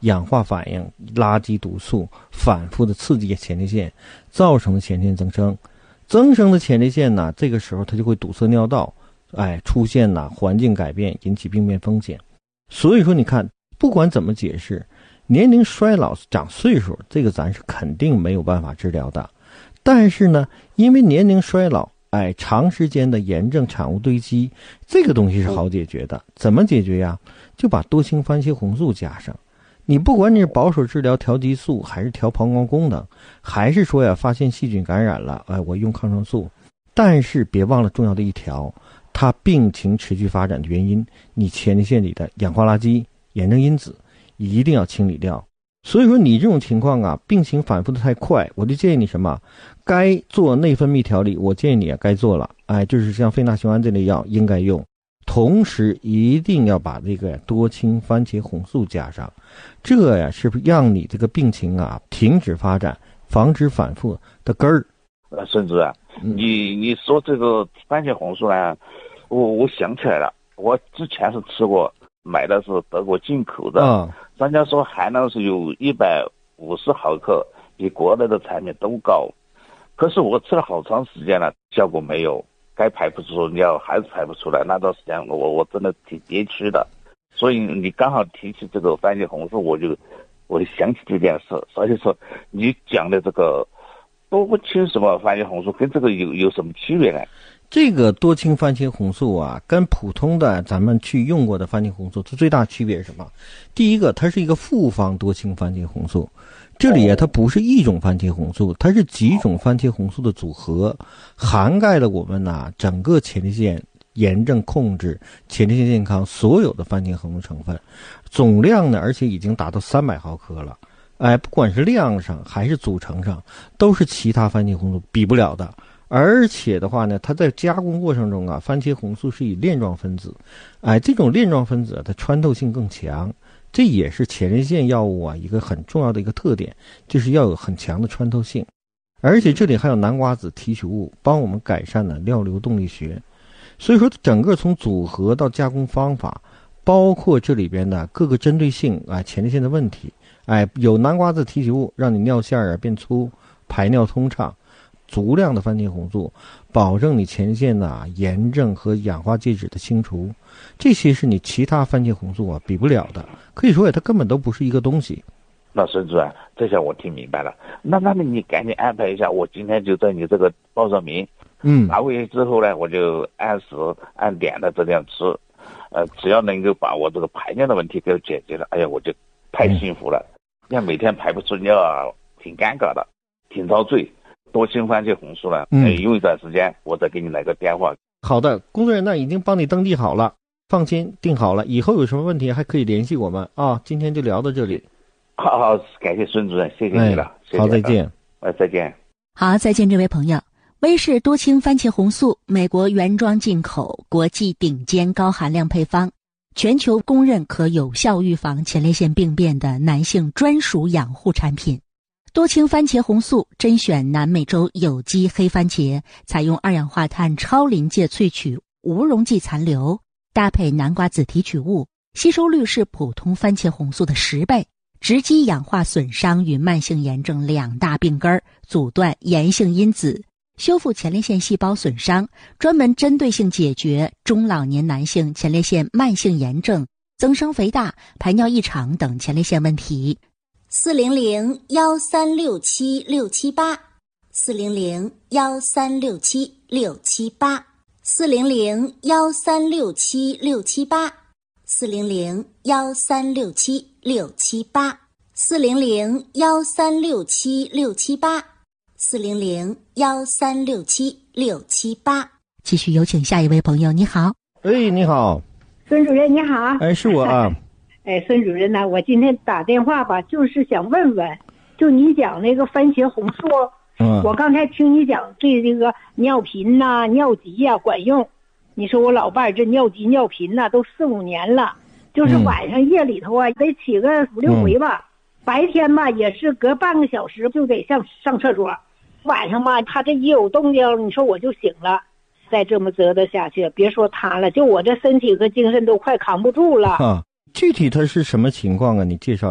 氧化反应、垃圾毒素反复的刺激前列腺，造成的前列腺增生。增生的前列腺呢，这个时候它就会堵塞尿道，出现环境改变，引起病变风险。所以说你看，不管怎么解释，年龄衰老长岁数，这个咱是肯定没有办法治疗的。但是呢，因为年龄衰老，长时间的炎症产物堆积，这个东西是好解决的。怎么解决呀？就把多氢番茄红素加上。你不管你是保守治疗调激素，还是调膀胱功能，还是说发现细菌感染了，我用抗生素。但是别忘了重要的一条，它病情持续发展的原因，你前列腺里的氧化垃圾、炎症因子一定要清理掉。所以说你这种情况病情反复的太快，我就建议你什么，该做内分泌调理，我建议你该做了，就是像费纳雄胺这类药应该用，同时一定要把这个多氢番茄红素加上，这是让你这个病情停止发展，防止反复的根儿。 孙主任，你说这个番茄红素呢，我想起来了，我之前是吃过，买的是德国进口的，专家说含量是有150毫克，比国内的产品都高。可是我吃了好长时间了，效果没有，该排不出尿还是排不出来。那段时间我真的挺憋屈的。所以你刚好提起这个番茄红素，我就想起这件事。所以说你讲的这个多氢什么番茄红素跟这个有什么区别呢？ 这个多氢番茄红素跟普通的咱们去用过的番茄红素，它最大区别是什么？第一个，它是一个复方多氢番茄红素，这里它不是一种番茄红素，它是几种番茄红素的组合，涵盖了我们整个前列腺炎症控制、前列腺健康所有的番茄红素成分，总量呢，而且已经达到300毫克了。不管是量上还是组成上，都是其他番茄红素比不了的。而且的话呢，它在加工过程中番茄红素是以链状分子，这种链状分子它穿透性更强，这也是前列腺药物一个很重要的一个特点，就是要有很强的穿透性。而且这里还有南瓜子提取物，帮我们改善了尿流动力学。所以说整个从组合到加工方法，包括这里边的各个针对性前列腺的问题，有南瓜子提取物让你尿线变粗，排尿通畅。足量的番茄红素保证你前列腺炎症和氧化介质的清除，这些是你其他番茄红素比不了的，可以说它根本都不是一个东西。 那孙主任，这下我听明白了。那你赶紧安排一下，我今天就在你这个报上名，拿回去之后呢，我就按时按点的这样吃，只要能够把我这个排尿的问题给解决了，哎呀，我就太幸福了。你看每天排不出尿挺尴尬的，挺遭罪。多氢番茄红素了，用一段时间我再给你来个电话。 好的，工作人员已经帮你登记好了，放心，定好了，以后有什么问题还可以联系我们今天就聊到这里。 好，感谢孙主任，谢谢你了。谢谢。 好，再见。 再见。 好，再见，这位朋友。威士多氢番茄红素，美国原装进口，国际顶尖高含量配方，全球公认可有效预防前列腺病变的男性专属养护产品。多氢番茄红素甄选南美洲有机黑番茄，采用二氧化碳超临界萃取无溶剂残留，搭配南瓜子提取物，吸收率是普通番茄红素的10倍，直击氧化损伤与慢性炎症2大病根，阻断炎性因子，修复前列腺细胞损伤，专门针对性解决中老年男性前列腺慢性炎症、增生肥大、排尿异常等前列腺问题。400-1367678，400-1367678，400-1367678，400-1367678。继续有请下一位朋友，你好。 你好。 孙主任你好。 是我孙主任呢，我今天打电话吧，就是想问问，就你讲那个番茄红素，我刚才听你讲对这个尿频尿急管用。你说我老伴儿这尿急尿频都4、5年了，就是晚上夜里头得起个5、6回吧，白天吧也是隔半个小时就得上厕所，晚上吧他这一有动静，你说我就醒了。再这么折腾下去，别说他了，就我这身体和精神都快扛不住了。 具体他是什么情况你介绍